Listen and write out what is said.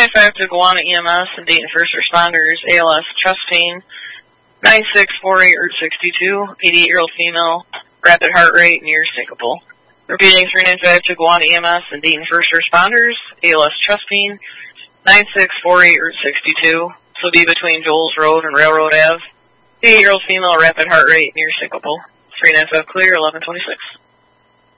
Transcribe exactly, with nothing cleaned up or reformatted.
ninety-five to Gowanus E M S and Dayton First Responders, A L S chest pain, nine six four eight Route sixty-two, eighty-eight-year-old female, rapid heart rate, near syncopal. Repeating three ninety-five to Gowanus E M S and Dayton First Responders, A L S chest pain, nine six four eight Route sixty-two, so be between Joel's Road and Railroad Avenue. eighty-eight-year-old female, rapid heart rate, near syncopal. three ninety-five clear, eleven twenty-six.